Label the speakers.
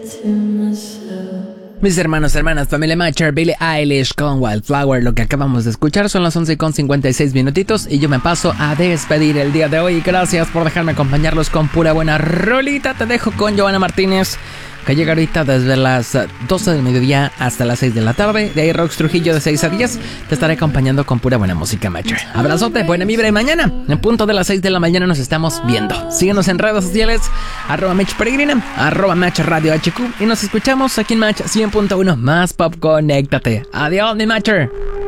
Speaker 1: Mis hermanos, hermanas, familia Matcher, Billie Eilish con Wildflower. Lo que acabamos de escuchar son las 11:56 minutitos y yo me paso a despedir el día de hoy. Gracias por dejarme acompañarlos con pura buena rolita. Te dejo con Joana Martínez, que llega ahorita desde las 12 del mediodía hasta las 6 de la tarde. De ahí Rox Trujillo de 6 a 10. Te estaré acompañando con pura buena música, Matcher. Abrazote, buena vibra, y mañana, en punto de las 6 de la mañana, nos estamos viendo. Síguenos en redes sociales, @Match Peregrina, @Match Radio HQ. Y nos escuchamos aquí en Match 100.1. Más pop, conéctate. Adiós, mi Matcher.